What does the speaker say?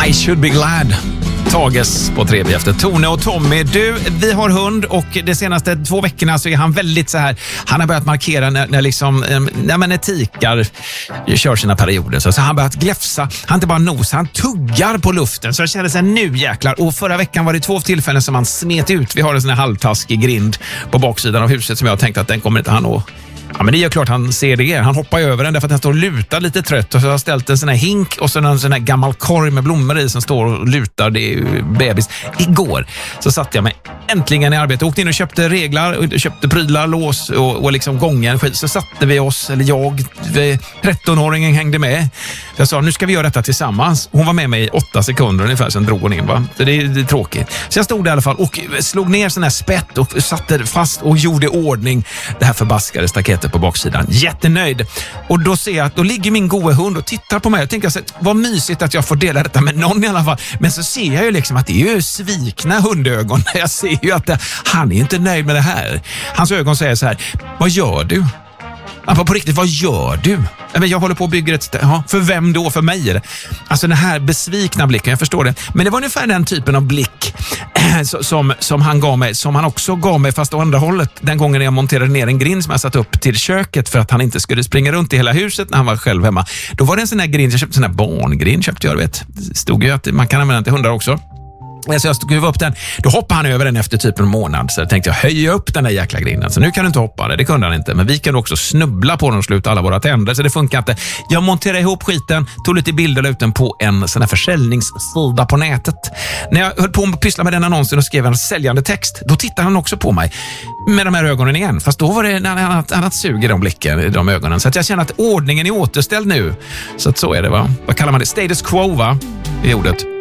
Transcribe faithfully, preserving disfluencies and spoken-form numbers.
I should be glad. Tages på tre efter Tone och Tommy. Du, vi har hund och de senaste två veckorna så är han väldigt så här. Han har börjat markera när, när liksom när man tikar kör sina perioder. Så, så han har börjat gläfsa. Han inte bara nos, han tuggar på luften. Så jag kände sig nu jäklar. Och förra veckan var det två tillfällen som han smet ut. Vi har en sån här halvtaskig grind på baksidan av huset som jag tänkte att den kommer inte han att... Ja, men det är ju klart han ser det. Han hoppar över den därför att han står och lutar lite trött. Och så har jag ställt en sån här hink och så en sån här gammal korg med blommor i som står och lutar. Det är ju bebis. Igår så satt jag mig äntligen i arbete. Åkte in och köpte reglar, och köpte prylar, lås och, och liksom gången. Så satte vi oss, eller jag, trettonåringen hängde med. Jag sa, nu ska vi göra detta tillsammans. Hon var med mig i åtta sekunder ungefär, sen drog hon in. Va? Så det är, det är tråkigt. Så jag stod där i alla fall och slog ner sån här spett och satte fast och gjorde ordning det här förbaskade staketet på baksidan. Jättenöjd. Och då ser jag att då ligger min goe hund och tittar på mig. Jag tänker så vad mysigt att jag får dela detta med någon i alla fall. Men så ser jag ju liksom att det är ju svikna hundögon. Jag ser ju att det, han är inte nöjd med det här. Hans ögon säger så här, vad gör du? Ja, på riktigt, vad gör du? Jag håller på att bygga ett... Ja, för vem då? För mig? Alltså den här besvikna blicken, jag förstår det. Men det var ungefär den typen av blick äh, som, som han gav mig, som han också gav mig fast å andra hållet. Den gången jag monterade ner en grind som jag satt upp till köket för att han inte skulle springa runt i hela huset när han var själv hemma. Då var det en sån här grind, jag köpte en sån här barngrind, köpte jag, vet. Det stod ju att man kan använda den till hundar också. Så jag stod upp den. Då hoppade han över den efter typ en månad. Så jag tänkte jag höja upp den där jäkla grinden. Så nu kan du inte hoppa det, det kunde han inte. Men vi kan också snubbla på den och sluta alla våra tänder. Så det funkar inte. Jag monterade ihop skiten, tog lite bilder ut den på en sån här försäljningssida på nätet. När jag höll på att pyssla med den annonsen och skrev en säljande text, då tittade han också på mig med de här ögonen igen. Fast då var det en annat, annat sug i de blicken, i de ögonen. Så att jag känner att ordningen är återställd nu. Så att så är det, va? Vad kallar man det? Status quo, va? I ordet.